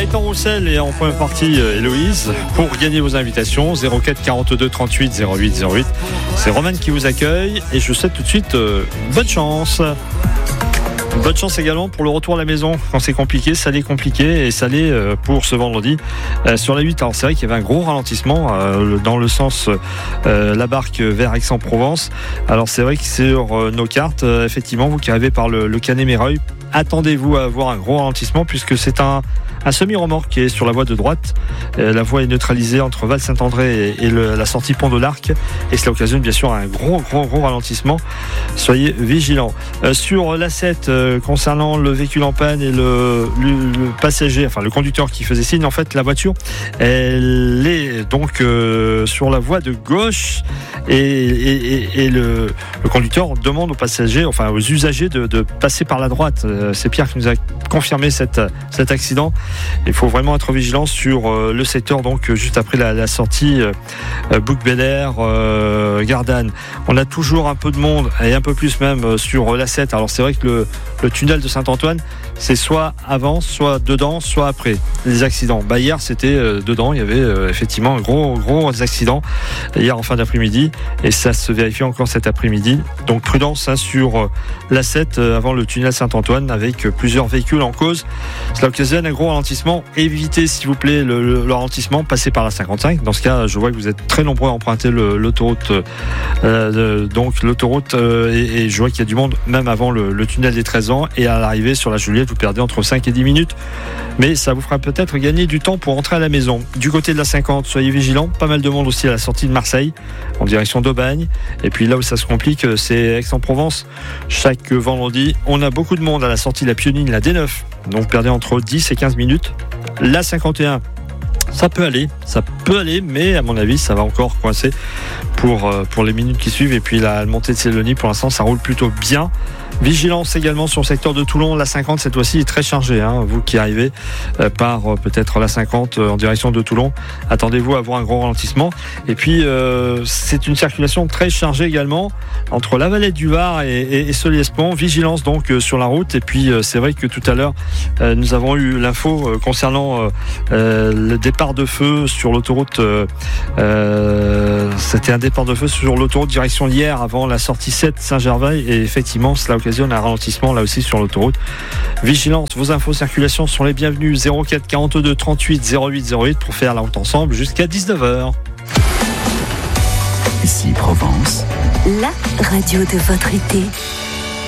Gaëtan Roussel et en première partie Héloïse pour gagner vos invitations 04 42 38 08 08. C'est Roman qui vous accueille et je vous souhaite tout de suite bonne chance. Bonne chance également pour le retour à la maison quand c'est compliqué, ça l'est compliqué et ça l'est pour ce vendredi sur la 8. Alors c'est vrai qu'il y avait un gros ralentissement dans le sens la barque vers Aix-en-Provence. Alors c'est vrai que sur nos cartes, effectivement, vous qui arrivez par le Canet-Méreuil, attendez-vous à avoir un gros ralentissement puisque c'est un semi-remorque qui est sur la voie de droite. La voie est neutralisée entre Val-Saint-André et la sortie Pont de l'Arc et cela occasionne bien sûr un gros ralentissement. Soyez vigilants. Sur l'A7, concernant le véhicule en panne et le passager, enfin le conducteur qui faisait signe, en fait la voiture elle est donc sur la voie de gauche et le conducteur demande aux passagers, enfin aux usagers de passer par la droite. C'est Pierre qui nous a confirmé cet accident. Il faut vraiment être vigilant sur le secteur, donc juste après la sortie Bouc-Bel-Air, Gardanne. On a toujours un peu de monde et un peu plus même sur l'A7. Alors c'est vrai que le tunnel de Saint-Antoine, c'est soit avant, soit dedans, soit après les accidents. Hier c'était dedans, il y avait effectivement un gros accident hier en fin d'après-midi et ça se vérifie encore cet après-midi. Donc prudence sur l'A7 avant le tunnel Saint-Antoine avec plusieurs véhicules en cause. Cela occasionne un gros ralentissement. Évitez s'il vous plaît le ralentissement, passez par la 55. Dans ce cas, je vois que vous êtes très nombreux à emprunter l'autoroute, donc l'autoroute et je vois qu'il y a du monde même avant le tunnel des 13 ans et à l'arrivée sur la Juliette vous perdez entre 5 et 10 minutes, mais ça vous fera peut-être gagner du temps pour rentrer à la maison. Du côté de la 50, soyez vigilants, pas mal de monde aussi à la sortie de Marseille en direction d'Aubagne, et puis là où ça se complique c'est Aix-en-Provence. Chaque vendredi on a beaucoup de monde à la sortie de la Pionine, la D9, donc perdez entre 10 et 15 minutes. La 51, ça peut aller, mais à mon avis ça va encore coincer pour les minutes qui suivent. Et puis la montée de Célonie, pour l'instant ça roule plutôt bien. Vigilance également sur le secteur de Toulon, la 50 cette fois-ci est très chargée, vous qui arrivez par peut-être la 50 en direction de Toulon, attendez-vous à avoir un gros ralentissement. Et puis c'est une circulation très chargée également entre la Valette du Var et Solliès-Pont. Vigilance donc sur la route. Et puis c'est vrai que tout à l'heure nous avons eu l'info concernant le départ de feu sur l'autoroute, c'était un départ de feu sur l'autoroute direction Lierre avant la sortie 7 Saint-Gervais, et effectivement cela occasionne un ralentissement là aussi sur l'autoroute. Vigilance, vos infos circulation sont les bienvenus 04 42 38 08 08 pour faire la route ensemble jusqu'à 19h. Ici Provence, la radio de votre été.